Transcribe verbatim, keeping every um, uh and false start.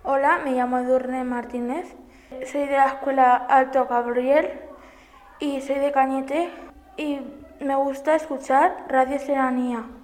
Hola, me llamo Edurne Martínez, soy de la Escuela Alto Gabriel y soy de Cañete y me gusta escuchar Radio Seranía.